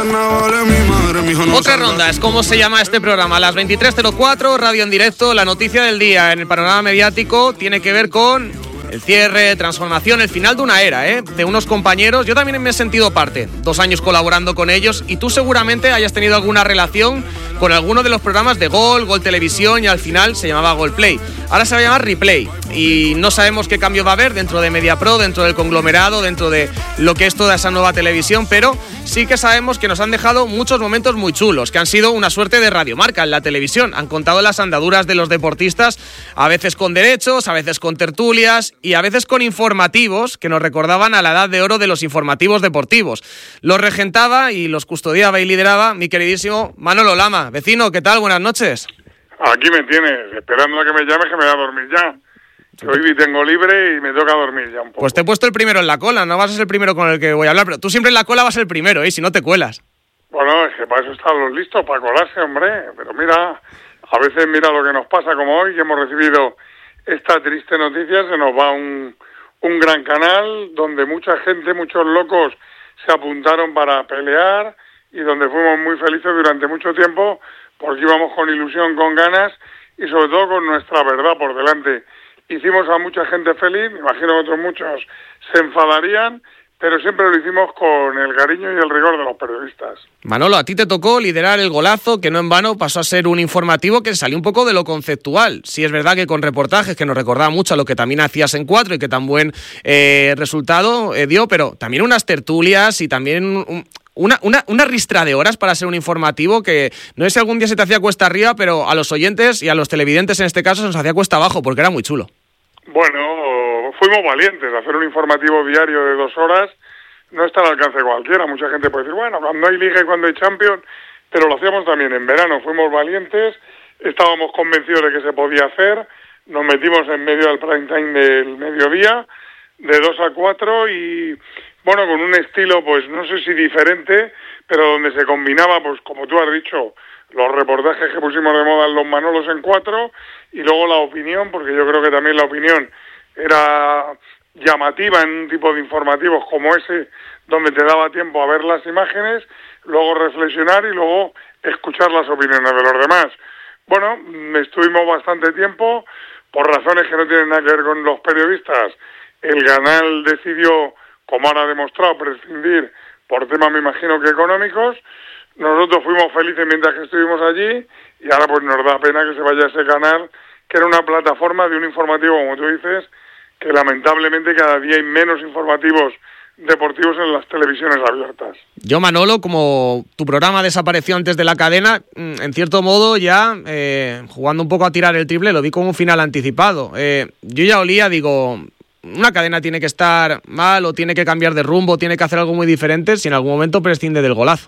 carnavales, mi madre, mi hijo no. Otra ronda, es como se llama este programa. A las 23:04, radio en directo. La noticia del día en el panorama mediático tiene que ver con el cierre, transformación, el final de una era, de unos compañeros. Yo también me he sentido parte, 2 años colaborando con ellos, y tú seguramente hayas tenido alguna relación con alguno de los programas de Gol Televisión, y al final se llamaba Gol Play. Ahora se va a llamar Replay, y no sabemos qué cambio va a haber dentro de Mediapro, dentro del conglomerado, dentro de lo que es toda esa nueva televisión, pero sí que sabemos que nos han dejado muchos momentos muy chulos, que han sido una suerte de radiomarca en la televisión. Han contado las andaduras de los deportistas, a veces con derechos, a veces con tertulias y a veces con informativos que nos recordaban a la edad de oro de los informativos deportivos. Los regentaba y los custodiaba y lideraba mi queridísimo Manolo Lama. Vecino, ¿qué tal? Buenas noches. Aquí me tienes, esperando a que me llames, que me voy a dormir ya. Hoy tengo libre y me toca dormir ya un poco. Pues te he puesto el primero en la cola, no vas a ser el primero con el que voy a hablar, pero tú siempre en la cola vas a ser el primero, si no te cuelas. Bueno, es que para eso están los listos, para colarse, hombre. Pero mira, a veces mira lo que nos pasa, como hoy, que hemos recibido esta triste noticia. Se nos va un gran canal donde mucha gente, muchos locos se apuntaron para pelear y donde fuimos muy felices durante mucho tiempo porque íbamos con ilusión, con ganas y sobre todo con nuestra verdad por delante. Hicimos a mucha gente feliz, me imagino que otros muchos se enfadarían, pero siempre lo hicimos con el cariño y el rigor de los periodistas. Manolo, a ti te tocó liderar el Golazo, que no en vano pasó a ser un informativo que salió un poco de lo conceptual. Sí, es verdad que con reportajes que nos recordaba mucho a lo que también hacías en Cuatro y que tan buen resultado dio, pero también unas tertulias y también una ristra de horas para ser un informativo que no sé si algún día se te hacía cuesta arriba, pero a los oyentes y a los televidentes en este caso se nos hacía cuesta abajo porque era muy chulo. Bueno, fuimos valientes. Hacer un informativo diario de 2 horas no está al alcance de cualquiera. Mucha gente puede decir, bueno, cuando hay Liga y cuando hay Champions, pero lo hacíamos también en verano. Fuimos valientes, estábamos convencidos de que se podía hacer, nos metimos en medio del prime time del mediodía, de 2 a 4 y, bueno, con un estilo, pues no sé si diferente, pero donde se combinaba, pues como tú has dicho, los reportajes que pusimos de moda en los Manolos en 4 y luego la opinión, porque yo creo que también la opinión era llamativa en un tipo de informativos como ese, donde te daba tiempo a ver las imágenes, luego reflexionar y luego escuchar las opiniones de los demás. Bueno, estuvimos bastante tiempo, por razones que no tienen nada que ver con los periodistas. El canal decidió, como ahora ha demostrado, prescindir por temas, me imagino que económicos. Nosotros fuimos felices mientras que estuvimos allí y ahora pues nos da pena que se vaya ese canal, que era una plataforma de un informativo, como tú dices, que lamentablemente cada día hay menos informativos deportivos en las televisiones abiertas. Yo, Manolo, como tu programa desapareció antes de la cadena, en cierto modo ya, jugando un poco a tirar el triple, lo vi como un final anticipado. Yo ya olía, digo, una cadena tiene que estar mal o tiene que cambiar de rumbo, tiene que hacer algo muy diferente si en algún momento prescinde del Golazo.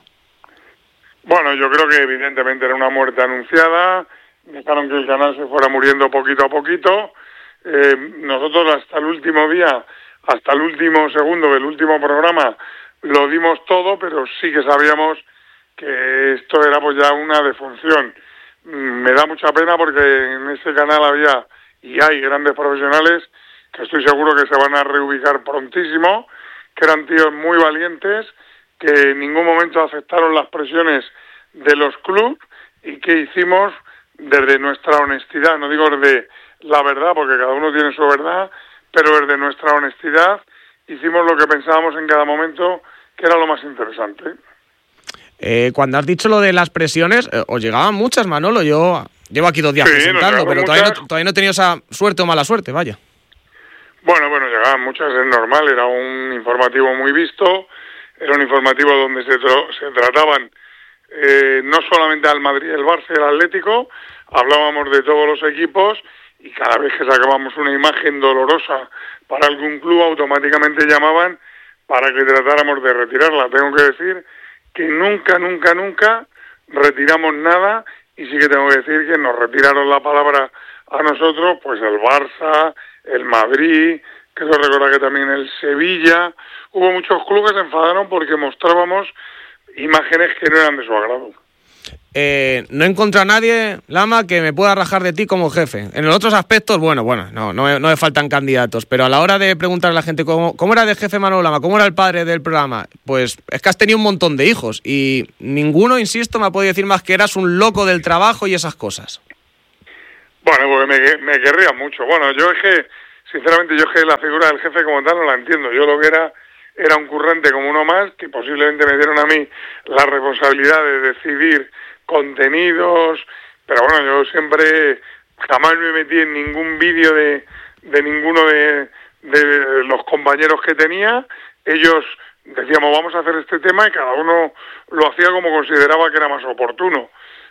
Bueno, yo creo que evidentemente era una muerte anunciada, dejaron que el canal se fuera muriendo poquito a poquito. Nosotros hasta el último día, hasta el último segundo del último programa, lo dimos todo, pero sí que sabíamos que esto era pues ya una defunción. Me da mucha pena porque en ese canal había y hay grandes profesionales que estoy seguro que se van a reubicar prontísimo, que eran tíos muy valientes, que en ningún momento aceptaron las presiones de los clubes y que hicimos desde nuestra honestidad, no digo desde la verdad, porque cada uno tiene su verdad, pero desde nuestra honestidad hicimos lo que pensábamos en cada momento que era lo más interesante. Cuando has dicho lo de las presiones, os llegaban muchas, Manolo. Yo llevo aquí 2 días presentando, pero todavía no he tenido esa suerte o mala suerte, vaya. Bueno, llegaban muchas, es normal, era un informativo muy visto, era un informativo donde se trataban no solamente al Madrid, el Barça y el Atlético, hablábamos de todos los equipos y cada vez que sacábamos una imagen dolorosa para algún club automáticamente llamaban para que tratáramos de retirarla. Tengo que decir que nunca retiramos nada y sí que tengo que decir que nos retiraron la palabra a nosotros, pues el Barça, el Madrid, que eso recuerda que también el Sevilla. Hubo muchos clubes que se enfadaron porque mostrábamos imágenes que no eran de su agrado. no he encontrado a nadie, Lama, que me pueda rajar de ti como jefe. En los otros aspectos, bueno, no me faltan candidatos, pero a la hora de preguntar a la gente cómo era de jefe Manolo Lama, cómo era el padre del programa, pues es que has tenido un montón de hijos y ninguno, insisto, me ha podido decir más que eras un loco del trabajo y esas cosas. Bueno, pues me querría mucho. Bueno, yo es que, sinceramente, la figura del jefe como tal no la entiendo. Yo lo que era un currante como uno más, que posiblemente me dieron a mí la responsabilidad de decidir contenidos, pero bueno, yo siempre jamás me metí en ningún vídeo de ninguno de los compañeros que tenía. Ellos decíamos, vamos a hacer este tema, y cada uno lo hacía como consideraba que era más oportuno.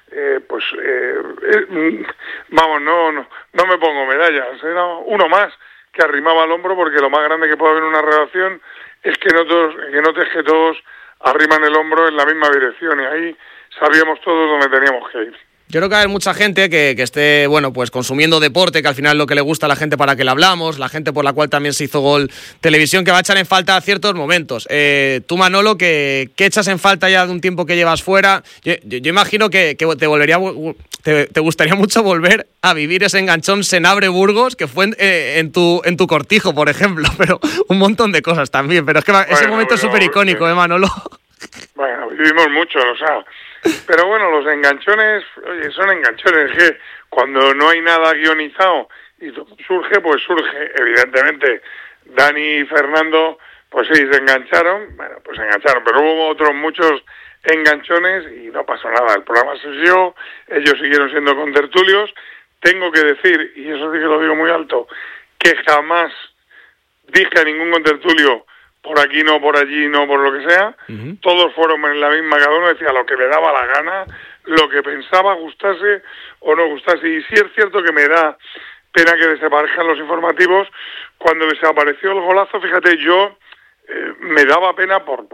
Vamos, no me pongo medallas, era uno más que arrimaba el hombro, porque lo más grande que puede haber en una relación es que notes que todos arriman el hombro en la misma dirección, y ahí sabíamos todos dónde teníamos que ir. Yo creo que hay mucha gente que esté, bueno, pues consumiendo deporte, que al final es lo que le gusta a la gente para que le hablamos, la gente por la cual también se hizo Gol Televisión, que va a echar en falta ciertos momentos. Tú, Manolo, ¿qué echas en falta ya de un tiempo que llevas fuera? Yo imagino que te gustaría mucho volver a vivir ese enganchón Senabre-Burgos, que fue en tu cortijo, por ejemplo, pero un montón de cosas también. Pero es que ese momento es súper icónico, Manolo? Bueno, vivimos mucho, o sea... Pero bueno, los enganchones, oye, son enganchones, que cuando no hay nada guionizado y surge, pues surge. Evidentemente, Dani y Fernando, pues sí, se engancharon, pero hubo otros muchos enganchones y no pasó nada. El programa se siguió, ellos siguieron siendo contertulios. Tengo que decir, y eso sí que lo digo muy alto, que jamás dije a ningún contertulio, por aquí no, por allí no, por lo que sea. Uh-huh. Todos fueron en la misma, cada uno decía lo que le daba la gana, lo que pensaba, gustase o no gustase. Y sí es cierto que me da pena que desaparezcan los informativos. Cuando desapareció el golazo, fíjate, yo me daba pena por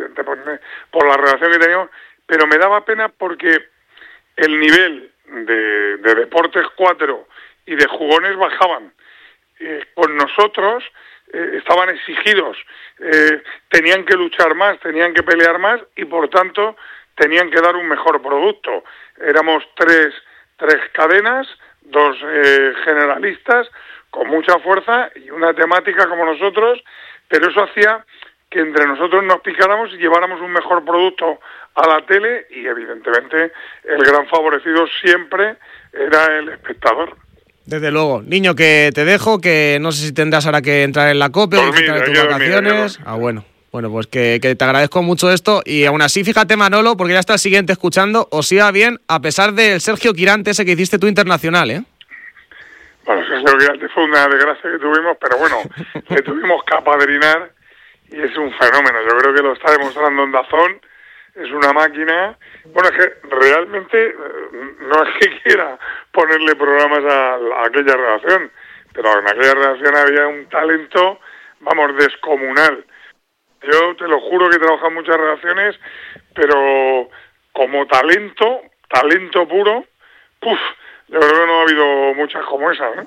la relación que teníamos, pero me daba pena porque el nivel de Deportes 4 y de jugones bajaban. Con nosotros estaban exigidos, tenían que luchar más, tenían que pelear más y por tanto tenían que dar un mejor producto. Éramos tres cadenas, dos generalistas con mucha fuerza y una temática como nosotros, pero eso hacía que entre nosotros nos picáramos y lleváramos un mejor producto a la tele, y evidentemente el gran favorecido siempre era el espectador. Desde luego. Niño, que te dejo, que no sé si tendrás ahora que entrar en la COPE o disfrutar de tus vacaciones. Bueno, pues que te agradezco mucho esto, y aún así, fíjate, Manolo, porque ya está el siguiente escuchando, os iba bien, a pesar del Sergio Quirante ese que hiciste tú internacional, ¿eh? Bueno, Sergio Quirante fue una desgracia que tuvimos, pero bueno, le tuvimos que apadrinar y es un fenómeno. Yo creo que lo está demostrando en DAZN. Es una máquina. Bueno, es que realmente no es que quiera ponerle programas a aquella redacción, pero en aquella redacción había un talento, vamos, descomunal. Yo te lo juro que he trabajado en muchas redacciones, pero como talento puro, yo creo que no ha habido muchas como esa, ¿eh?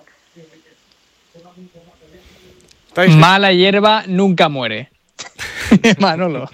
Mala hierba nunca muere. Manolo.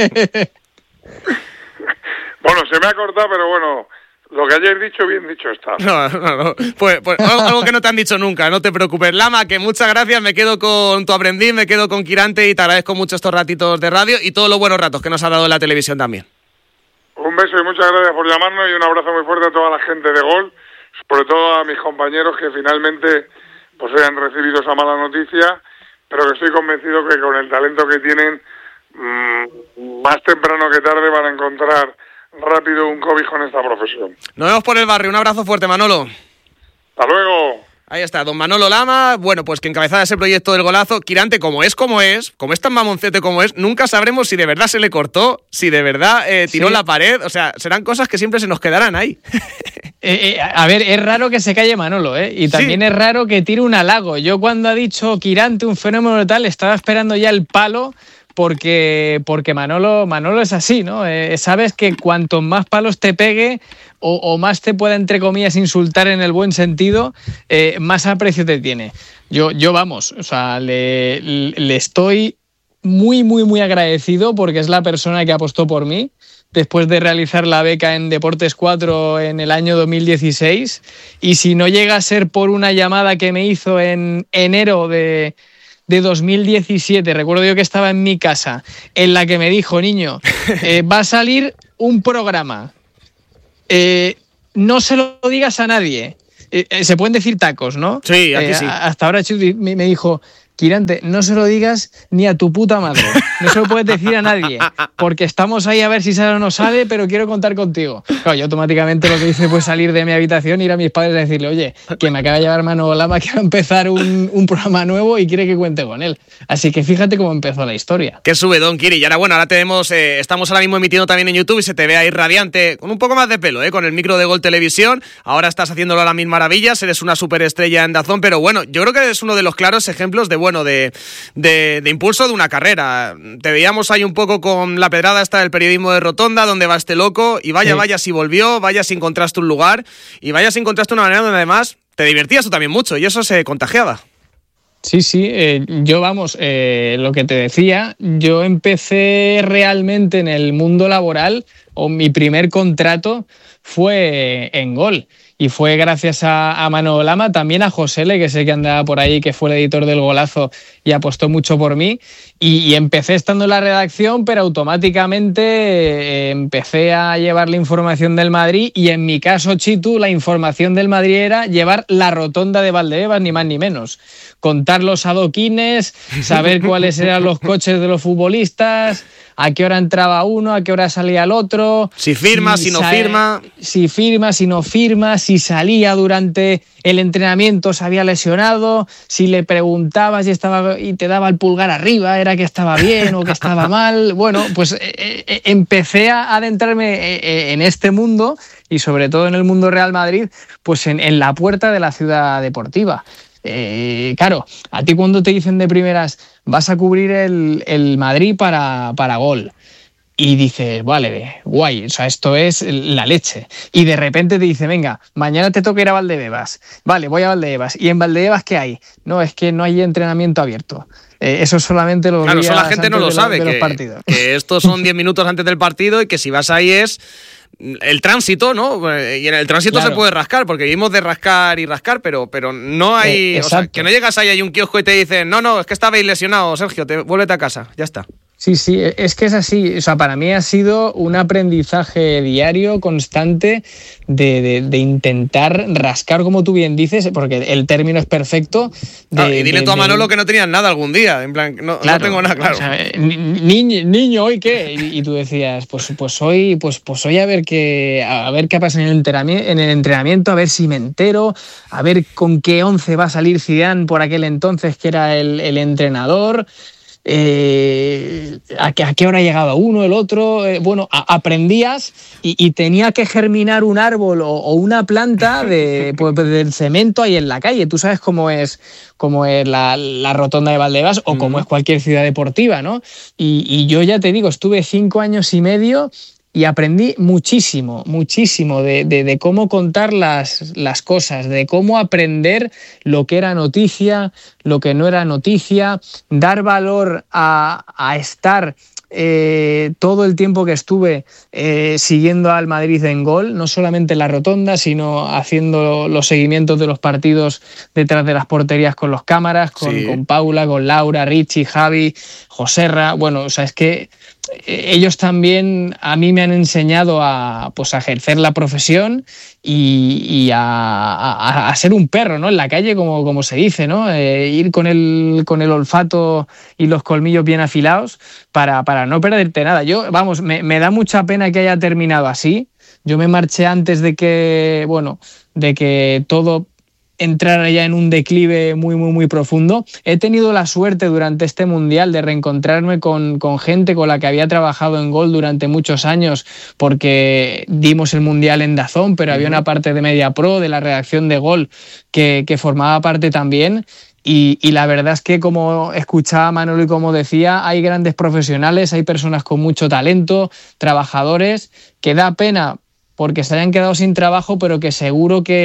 Bueno, se me ha cortado, pero bueno, lo que hayáis dicho, bien dicho está. No. Pues algo que no te han dicho nunca, no te preocupes. Lama, que muchas gracias, me quedo con tu aprendiz, me quedo con Quirante y te agradezco mucho estos ratitos de radio y todos los buenos ratos que nos ha dado en la televisión también. Un beso y muchas gracias por llamarnos, y un abrazo muy fuerte a toda la gente de Gol, sobre todo a mis compañeros que finalmente pues hayan recibido esa mala noticia, pero que estoy convencido que con el talento que tienen, más temprano que tarde van a encontrar rápido un cobijo en esta profesión. Nos vemos por el barrio, un abrazo fuerte, Manolo. Hasta luego. Ahí está, don Manolo Lama, bueno, pues que encabezaba ese proyecto del golazo. Quirante, como es tan mamoncete como es, nunca sabremos si de verdad se le cortó, si de verdad tiró la pared, o sea, serán cosas que siempre se nos quedarán ahí. A ver, es raro que se calle Manolo, y también es raro que tire un halago. Yo cuando ha dicho Quirante un fenómeno tal, estaba esperando ya el palo, porque Manolo es así, ¿no? Sabes que cuanto más palos te pegue o más te pueda, entre comillas, insultar en el buen sentido, más aprecio te tiene. Yo vamos, o sea, le estoy muy, muy, muy agradecido porque es la persona que apostó por mí. después de realizar la beca en Deportes 4 en el año 2016, y si no llega a ser por una llamada que me hizo en enero de 2017, recuerdo yo que estaba en mi casa, en la que me dijo, niño, va a salir un programa, no se lo digas a nadie, se pueden decir tacos, ¿no? Sí, aquí sí. Hasta ahora Chuti me dijo, Quirante, no se lo digas ni a tu puta madre, no se lo puedes decir a nadie, porque estamos ahí a ver si sale o no sale, pero quiero contar contigo. Claro, yo automáticamente lo que hice fue salir de mi habitación, ir a mis padres y decirle, oye, que me acaba de llevar Manolo Lama, que va a empezar un programa nuevo y quiere que cuente con él. Así que fíjate cómo empezó la historia. Qué subidón, Kiri. Y ahora, bueno, ahora tenemos, estamos ahora mismo emitiendo también en YouTube y se te ve ahí radiante, con un poco más de pelo, con el micro de Gol Televisión. Ahora estás haciéndolo a las mil maravillas, eres una superestrella en DAZN, pero bueno, yo creo que eres uno de los claros ejemplos de impulso de una carrera. Te veíamos ahí un poco con la pedrada esta del periodismo de Rotonda, donde va este loco, y vaya si volvió, vaya si encontraste un lugar, y vaya si encontraste una manera donde además te divertías tú también mucho, y eso se contagiaba. Sí, yo lo que te decía, yo empecé realmente en el mundo laboral, o mi primer contrato fue en Gol. Y fue gracias a Manolo Lama, también a Josele, que sé que andaba por ahí, que fue el editor del Golazo y apostó mucho por mí. Y empecé estando en la redacción, pero automáticamente empecé a llevar la información del Madrid. Y en mi caso, Chitu, la información del Madrid era llevar la rotonda de Valdebebas, ni más ni menos. Contar los adoquines, saber cuáles eran los coches de los futbolistas, a qué hora entraba uno, a qué hora salía el otro. Si firma, si no firma. Si firma, si no firma, si salía durante el entrenamiento, se había lesionado, si le preguntabas y te daba el pulgar arriba, era que estaba bien o que estaba mal. Bueno, pues empecé a adentrarme en este mundo y sobre todo en el mundo Real Madrid, pues en la puerta de la ciudad deportiva. Claro, a ti cuando te dicen de primeras vas a cubrir el Madrid para Gol y dices, vale, guay, o sea, esto es la leche, y de repente te dice, venga, mañana te toca ir a Valdebebas, vale, voy a Valdebebas, ¿y en Valdebebas qué hay? No, es que no hay entrenamiento abierto. Eso solamente lo claro, eso la gente no lo sabe, que estos son 10 minutos antes del partido y que si vas ahí es el tránsito, ¿no? Y en el tránsito claro, se puede rascar, porque vivimos de rascar y rascar, pero no hay... o sea, que no llegas ahí, hay un kiosco y te dicen, no, es que estabais lesionado, Sergio, vuélvete a casa, ya está. Sí, es que es así. O sea, para mí ha sido un aprendizaje diario, constante, de intentar rascar, como tú bien dices, porque el término es perfecto. Y dile tú a Manolo que no tenías nada algún día, en plan, no tengo nada claro. O sea, niño, ¿hoy qué? Y tú decías, pues hoy a ver qué pasa en el entrenamiento, a ver si me entero, a ver con qué 11 va a salir Zidane por aquel entonces, que era el entrenador. A qué hora llegaba uno, el otro, aprendías y tenía que germinar un árbol o una planta del cemento ahí en la calle. Tú sabes cómo es la rotonda de Valdebebas o cómo es cualquier ciudad deportiva, ¿no? Y yo ya te digo, estuve 5 años y medio y aprendí muchísimo de cómo contar las cosas, de cómo aprender lo que era noticia, lo que no era noticia, dar valor a estar todo el tiempo que estuve siguiendo al Madrid en Gol, no solamente en la rotonda, sino haciendo los seguimientos de los partidos detrás de las porterías con los cámaras, con Paula, con Laura, Richie, Javi, Joserra. Bueno, o sea, es que ellos también a mí me han enseñado a ejercer la profesión y a ser un perro, ¿no? En la calle, como se dice, ¿no? Ir con el olfato y los colmillos bien afilados para no perderte nada. Me da mucha pena que haya terminado así. Yo me marché antes de que todo entrara ya en un declive muy, muy, muy profundo. He tenido la suerte durante este Mundial de reencontrarme con gente con la que había trabajado en Gol durante muchos años, porque dimos el Mundial en DAZN, pero había una parte de MediaPro, de la redacción de Gol, que formaba parte también. Y la verdad es que, como escuchaba Manolo y como decía, hay grandes profesionales, hay personas con mucho talento, trabajadores, que da pena porque se hayan quedado sin trabajo, pero que seguro que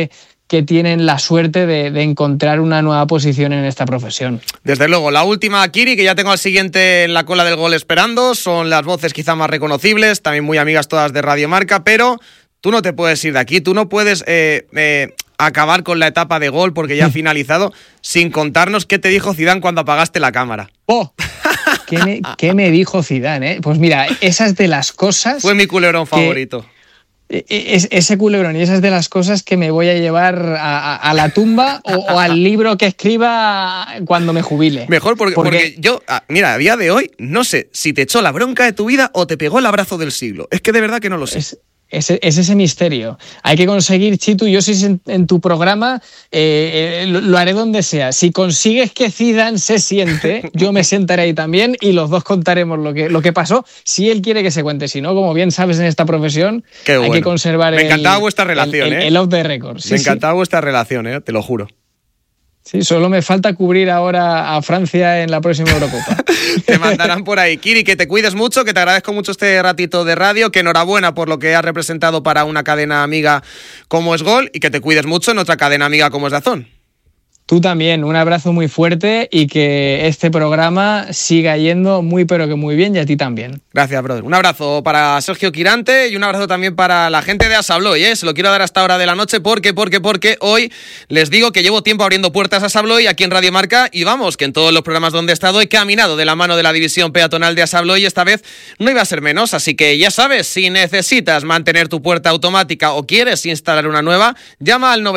que tienen la suerte de encontrar una nueva posición en esta profesión. Desde luego, la última, Kiri, que ya tengo al siguiente en la cola del gol esperando, son las voces quizá más reconocibles, también muy amigas todas de Radio Marca, pero tú no te puedes ir de aquí, tú no puedes acabar con la etapa de gol porque ya ha finalizado sin contarnos qué te dijo Zidane cuando apagaste la cámara. ¡Oh! ¿Qué me dijo Zidane? Pues mira, esas de las cosas... Fue mi culebrón favorito. Ese culebrón y esas de las cosas que me voy a llevar a la tumba o al libro que escriba cuando me jubile. Mejor porque yo, mira, a día de hoy no sé si te echó la bronca de tu vida o te pegó el abrazo del siglo. Es que de verdad que no lo sé. Es ese misterio. Hay que conseguir, Chitu, yo si en tu programa lo haré donde sea. Si consigues que Zidane se siente, yo me sentaré ahí también y los dos contaremos lo que pasó, si él quiere que se cuente. Si no, como bien sabes en esta profesión, hay que conservar me encantaba vuestra relación, el off the record. Me encantaba vuestra relación, te lo juro. Sí, solo me falta cubrir ahora a Francia en la próxima Eurocopa. Te mandarán por ahí. Kiri, que te cuides mucho, que te agradezco mucho este ratito de radio, que enhorabuena por lo que has representado para una cadena amiga como es Gol y que te cuides mucho en otra cadena amiga como es DAZN. Tú también, un abrazo muy fuerte y que este programa siga yendo muy pero que muy bien y a ti también. Gracias, brother. Un abrazo para Sergio Quirante y un abrazo también para la gente de Asa Abloy, Se lo quiero dar a esta hora de la noche porque hoy les digo que llevo tiempo abriendo puertas a Asa Abloy aquí en Radio Marca y vamos, que en todos los programas donde he estado he caminado de la mano de la división peatonal de Asa Abloy y esta vez no iba a ser menos, así que ya sabes, si necesitas mantener tu puerta automática o quieres instalar una nueva, llama al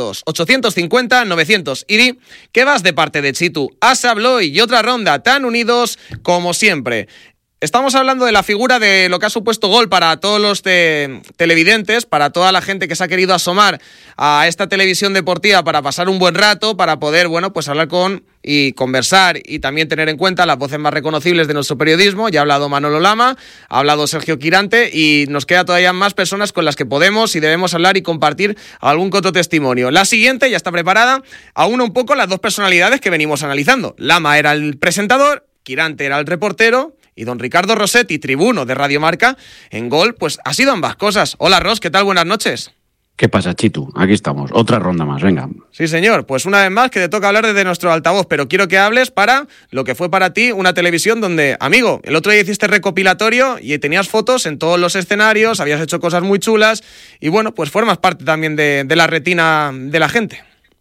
900-850-900 y di que vas de parte de Chitu. Asa Abloy y otra ronda tan unidos como siempre. Estamos hablando de la figura de lo que ha supuesto Gol para todos los televidentes, para toda la gente que se ha querido asomar a esta televisión deportiva para pasar un buen rato, para poder, pues hablar con y conversar y también tener en cuenta las voces más reconocibles de nuestro periodismo. Ya ha hablado Manolo Lama, ha hablado Sergio Quirante y nos queda todavía más personas con las que podemos y debemos hablar y compartir algún que otro testimonio. La siguiente ya está preparada, aúna un poco las dos personalidades que venimos analizando. Lama era el presentador, Quirante era el reportero, y don Ricardo Rossetti, tribuno de Radio Marca, en Gol, pues ha sido ambas cosas. Hola, Ros, ¿qué tal? Buenas noches. ¿Qué pasa, Chitu? Aquí estamos, otra ronda más, venga. Sí, señor, pues una vez más que te toca hablar desde nuestro altavoz, pero quiero que hables para lo que fue para ti una televisión donde, amigo, el otro día hiciste recopilatorio y tenías fotos en todos los escenarios, habías hecho cosas muy chulas y pues formas parte también de la retina de la gente.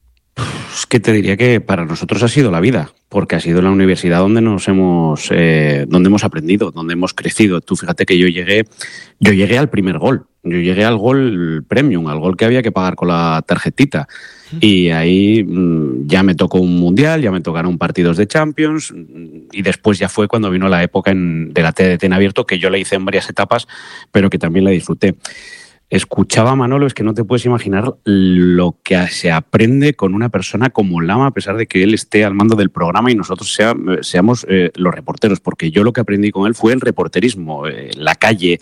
Es que te diría que para nosotros ha sido la vida, porque ha sido la universidad donde donde hemos aprendido, donde hemos crecido. Tú fíjate que yo llegué al primer gol. Yo llegué al gol premium, al gol que había que pagar con la tarjetita. Y ahí ya me tocó un mundial, ya me tocaron partidos de Champions y después ya fue cuando vino la época de la TDT en abierto, que yo la hice en varias etapas, pero que también la disfruté. Escuchaba a Manolo, es que no te puedes imaginar lo que se aprende con una persona como Lama, a pesar de que él esté al mando del programa y nosotros seamos los reporteros, porque yo lo que aprendí con él fue el reporterismo, la calle,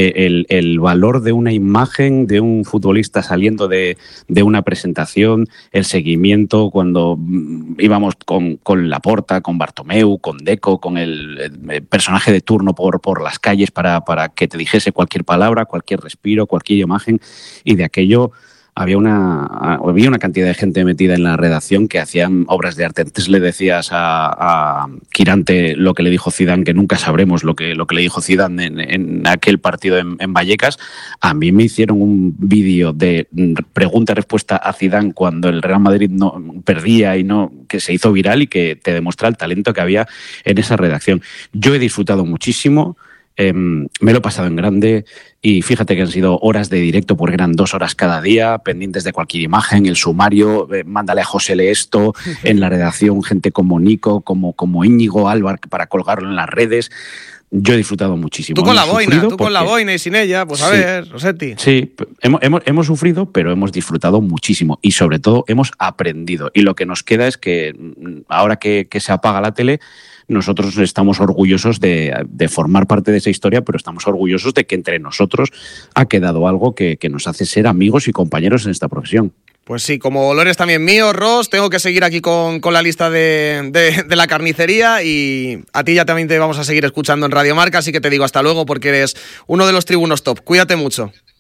el valor de una imagen de un futbolista saliendo de una presentación, el seguimiento cuando íbamos con Laporta, con Bartomeu, con Deco, con el personaje de turno por las calles para que te dijese cualquier palabra, cualquier respiro, cualquier imagen, y de aquello había una cantidad de gente metida en la redacción que hacían obras de arte. Antes le decías a Quirante lo que le dijo Zidane, que nunca sabremos lo que le dijo Zidane en aquel partido en Vallecas. A mí me hicieron un vídeo de pregunta-respuesta a Zidane cuando el Real Madrid no perdía que se hizo viral y que te demuestra el talento que había en esa redacción. Yo he disfrutado muchísimo. Me lo he pasado en grande y fíjate que han sido horas de directo porque eran 2 horas cada día, pendientes de cualquier imagen, el sumario, mándale a José Le esto, en la redacción gente como Nico, como Íñigo, Álvar para colgarlo en las redes. Yo he disfrutado muchísimo. Tú con la boina y sin ella, pues a ver, Rossetti. Sí, hemos sufrido, pero hemos disfrutado muchísimo y sobre todo hemos aprendido. Y lo que nos queda es que ahora que se apaga la tele, nosotros estamos orgullosos de formar parte de esa historia, pero estamos orgullosos de que entre nosotros ha quedado algo que nos hace ser amigos y compañeros en esta profesión. Pues sí, como olor es también mío, Ross, tengo que seguir aquí con la lista de la carnicería y a ti ya también te vamos a seguir escuchando en Radio Marca, así que te digo hasta luego porque eres uno de los tribunos top. Cuídate mucho.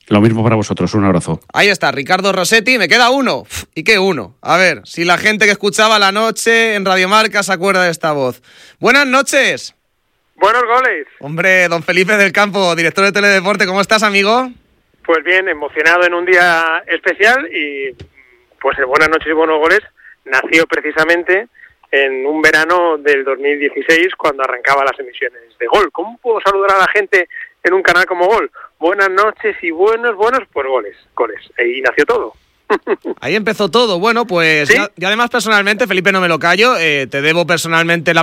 Lo mismo para vosotros, un abrazo. Ahí está, Ricardo Rossetti, me queda uno. ¿Y qué uno? A ver, si la gente que escuchaba la noche en Radio Marca se acuerda de esta voz. Buenas noches. Buenos goles. Hombre, don Felipe del Campo, director de Teledeporte, ¿cómo estás, amigo? Pues bien, emocionado en un día especial y pues el Buenas noches y buenos goles nació precisamente en un verano del 2016 cuando arrancaba las emisiones de Gol. ¿Cómo puedo saludar a la gente en un canal como Gol? Buenas noches y buenos, pues goles. Y nació todo. Ahí empezó todo. Bueno, pues ¿Sí? yo además personalmente, Felipe, no me lo callo, te debo personalmente la